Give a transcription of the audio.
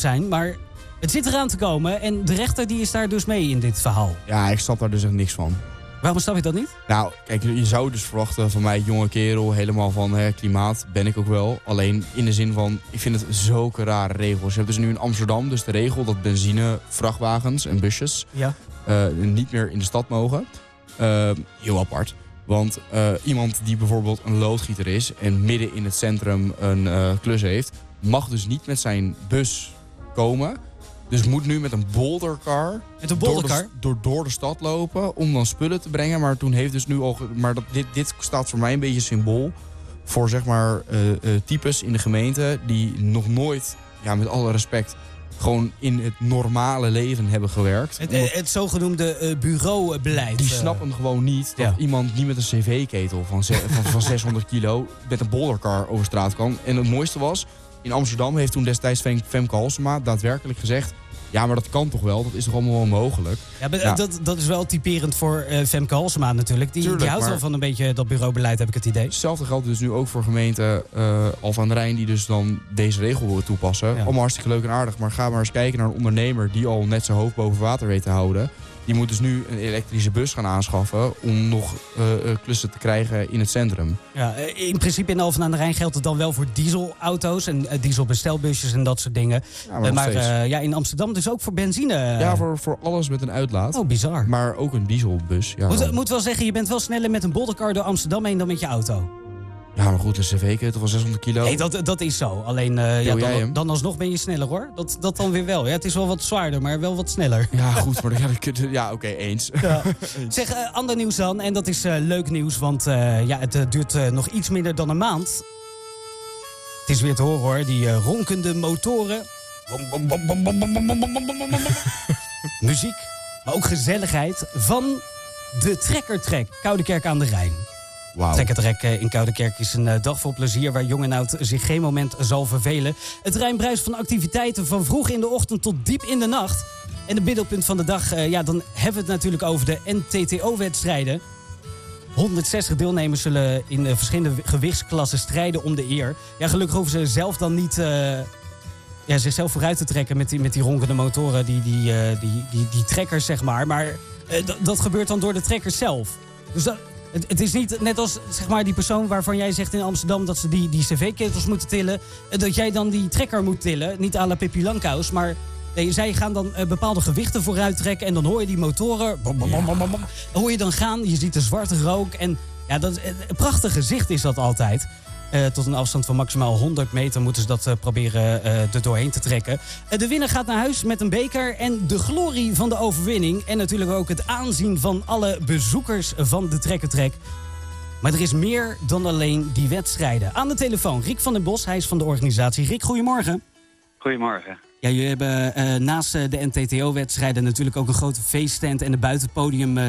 moet zijn. Maar het zit eraan te komen en de rechter die is daar dus mee in dit verhaal. Ja, ik snap daar dus echt niks van. Waarom snap je dat niet? Nou, kijk, je zou dus verwachten van mij, jonge kerel, helemaal van klimaat, ben ik ook wel. Alleen in de zin van, ik vind het zulke rare regels. Je hebt dus nu in Amsterdam dus de regel dat benzine, vrachtwagens en busjes niet meer in de stad mogen. Heel apart. Want iemand die bijvoorbeeld een loodgieter is en midden in het centrum een klus heeft, mag dus niet met zijn bus komen. Dus moet nu met een bouldercar, door de stad lopen om dan spullen te brengen. Maar toen heeft dus nu al. Maar dit staat voor mij een beetje symbool voor zeg maar types in de gemeente die nog nooit, ja, met alle respect, gewoon in het normale leven hebben gewerkt. Het zogenoemde bureaubeleid. Die snappen gewoon niet dat iemand niet met een cv-ketel van 600 kilo met een bouldercar over straat kan. En het mooiste was, in Amsterdam heeft toen destijds Femke Halsema daadwerkelijk gezegd, ja, maar dat kan toch wel? Dat is toch allemaal wel mogelijk? Ja, maar dat is wel typerend voor Femke Halsema natuurlijk. Die houdt wel van een beetje dat bureaubeleid, heb ik het idee. Hetzelfde geldt dus nu ook voor gemeente Alphen aan den Rijn, die dus dan deze regel willen toepassen. Ja. Allemaal hartstikke leuk en aardig, maar ga maar eens kijken naar een ondernemer die al net zijn hoofd boven water weet te houden. Die moet dus nu een elektrische bus gaan aanschaffen om nog klussen te krijgen in het centrum. Ja, in principe in Alphen aan den Rijn geldt het dan wel voor dieselauto's en dieselbestelbusjes en dat soort dingen. Ja, maar in Amsterdam dus ook voor benzine. Ja, voor alles met een uitlaat. Oh, bizar. Maar ook een dieselbus. Ja, moet wel zeggen, je bent wel sneller met een bouldercar door Amsterdam heen dan met je auto. Ja, maar goed, een cv-ketel van 600 kilo. Nee, dat is zo. Alleen, dan alsnog ben je sneller, hoor. Dat dan weer wel. Ja, het is wel wat zwaarder, maar wel wat sneller. Ja, goed, maar oké, eens. Ja. Zeg, ander nieuws dan. En dat is leuk nieuws, want het duurt nog iets minder dan een maand. Het is weer te horen, hoor. Die ronkende motoren. Muziek, maar ook gezelligheid van de Trekkertrek. Koudekerk aan de Rijn. Wow. Trekkertrek in Koudekerk is een dag vol plezier waar jong en oud zich geen moment zal vervelen. Het terrein bruist van activiteiten van vroeg in de ochtend tot diep in de nacht. En het middelpunt van de dag, dan hebben we het natuurlijk over de NTTO-wedstrijden. 160 deelnemers zullen in verschillende gewichtsklassen strijden om de eer. Ja, gelukkig hoeven ze zelf dan niet zichzelf vooruit te trekken met die ronkende motoren, die trekkers, zeg maar. Maar dat gebeurt dan door de trekkers zelf. Dus het is niet net als zeg maar, die persoon waarvan jij zegt in Amsterdam dat ze die cv-ketels moeten tillen. Dat jij dan die trekker moet tillen. Niet à la Pippi Langkous, maar nee, zij gaan dan bepaalde gewichten vooruit trekken. En dan hoor je die motoren. Dan hoor je dan gaan. Je ziet de zwarte rook. En ja, een prachtig gezicht is dat altijd. Tot een afstand van maximaal 100 meter moeten ze dat proberen er doorheen te trekken. De winnaar gaat naar huis met een beker en de glorie van de overwinning. En natuurlijk ook het aanzien van alle bezoekers van de Trekkertrek. Maar er is meer dan alleen die wedstrijden. Aan de telefoon Rick van den Bos, hij is van de organisatie. Rick, goedemorgen. Goedemorgen. Ja, jullie hebben naast de NTTO-wedstrijden natuurlijk ook een grote feesttent en een buitenpodium